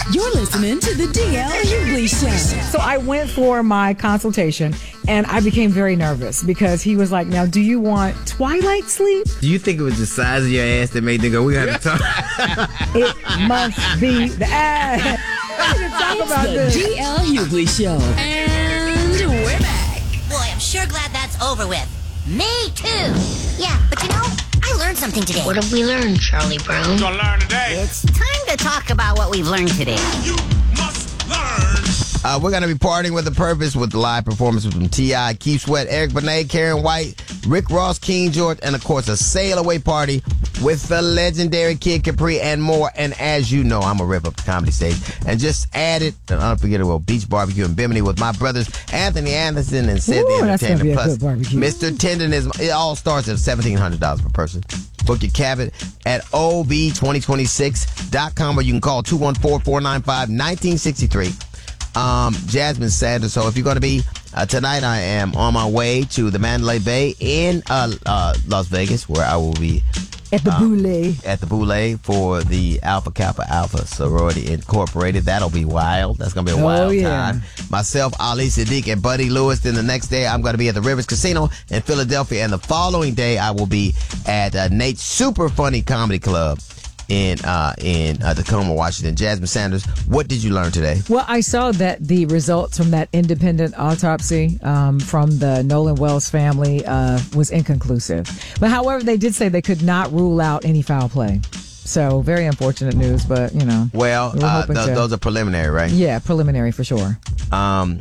You're listening to the DL Hughley Show. So I went for my consultation, and I became very nervous because he was like, now, do you want twilight sleep? Do you think it was the size of your ass that made them go, we got to talk? It must be the ass. We can talk about It's the this. DL Hughley Show. And we're back. Boy, I'm sure glad that's over with. Me too. Yeah, but you know, I learned something today. What have we learned, Charlie Brown? Gonna learn today. It's time to talk about what we've learned today. You must learn. We're going to be partying with a purpose with the live performances from T.I., Keith Sweat, Eric Benet, Karen White, Rick Ross, King George, and of course a sail away party with the legendary Kid Capri and more. And as you know, I'm going to rip up the comedy stage and just add it an unforgettable beach barbecue in Bimini with my brothers Anthony Anderson and Sid Ooh, the that's gonna Entertainer. be a Plus good barbecue. Mr. Tenderness. It all starts at $1,700 per person. Book your cabin at ob2026.com, or you can call 214-495-1963. Jasmine Sanders. So if you're going to be tonight, I am on my way to the Mandalay Bay in Las Vegas, where I will be At the Boulay. at the Boulay for the Alpha Kappa Alpha Sorority Incorporated. That'll be wild. That's going to be a wild time. Myself, Ali Sadiq, and Buddy Lewis. Then the next day, I'm going to be at the Rivers Casino in Philadelphia. And the following day, I will be at Nate's Super Funny Comedy Club in Tacoma, Washington. Jasmine Sanders, what did you learn today? Well, I saw that the results from that independent autopsy from the Nolan Wells family was inconclusive. But however, they did say they could not rule out any foul play. So very unfortunate news, but you know. Well, we're hoping to- those are preliminary, right? Yeah, preliminary for sure. And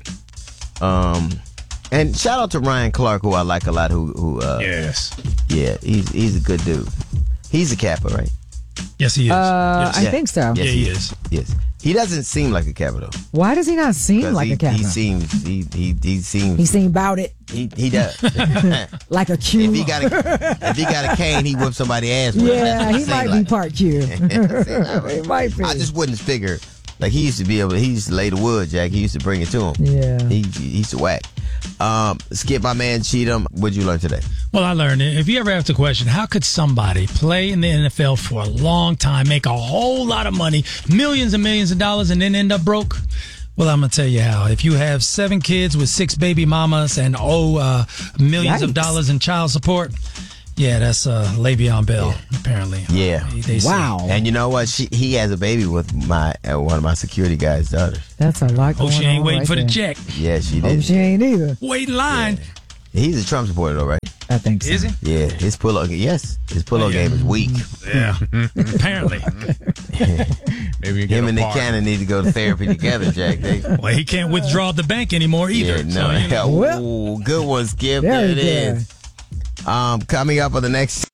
shout out to Ryan Clark, who I like a lot. Yes. Yeah, he's a good dude. He's a Kappa, right? Yes, he is. Yes. I think so. Yes, Yeah, he is. Yes, he doesn't seem like a Kappa though. Why does he not seem like a Kappa? He seems. He seemed about it He does. like a Q. if he got a cane, he whip somebody's ass with it. Yeah, That's what he it might seem be like. part Q. He might be. I just wouldn't figure. Like he used to be able. He used to lay the wood, Jack. He used to bring it to him. Yeah. He used to whack. Skip, my man Cheatham. What'd you learn today? Well, I learned if you ever ask the question, how could somebody play in the NFL for a long time, make a whole lot of money, millions and millions of dollars, and then end up broke? Well, I'm going to tell you how. If you have 7 kids with 6 baby mamas and millions of Yikes. dollars in child support, yeah, that's Le'Veon Bell, apparently. Yeah. They say. Wow. And you know what? He has a baby with one of my security guys' daughters. That's a lot going Oh, she ain't on waiting right for the there. check. Yeah, she Oh, did. she ain't either. Wait in line. He's a Trump supporter, though, right? I think so. Is he? Yeah, his pull-up game is weak. Yeah. Apparently. Maybe you get Him a and Nick partner. Cannon need to go to therapy together, Jack. Well, he can't withdraw the bank anymore either. Yeah, no. So, you know. Well, Ooh, good one, Skip. Very There it good. is. Coming up on the next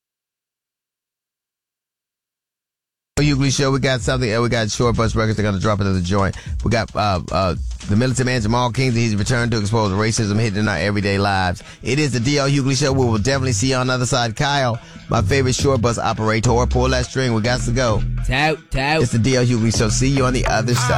Hughley Show, we got something. We got Short Bus Records. They're going to drop another joint. We got the militant man Jamal Kingsley. He's returned to expose racism hidden in our everyday lives. It is the DL Hughley Show. We will definitely see you on the other side. Kyle, my favorite short bus operator, pull that string. We got to go. Tout. It's the DL Hughley Show. See you on the other side.